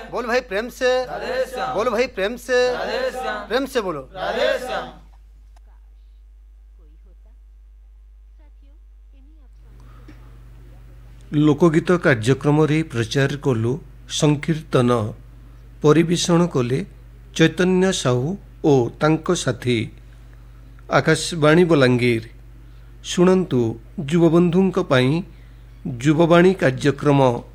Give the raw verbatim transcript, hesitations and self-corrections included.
बोल भाई प्रेम से, बोल भाई प्रेम से, प्रेम से बोलो। लोकगीत कार्यक्रम रे प्रचार कलु संकीर्तन परिवेषण कले चैतन्य साहू ओ तांको साथी। आकाशवाणी बलांगीर शुणन्तु युवबंधुंक पाई युववाणी कार्यक्रम